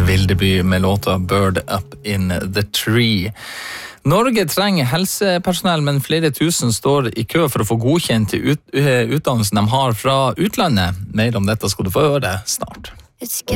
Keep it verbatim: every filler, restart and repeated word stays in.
Vildeby med låta Bird Up in the Tree. Norge trenger helsepersonell, men flere tusen står i kø for å få godkjent ut, utdannelsen de har fra utlandet. Mer om dette skal du få høre snart.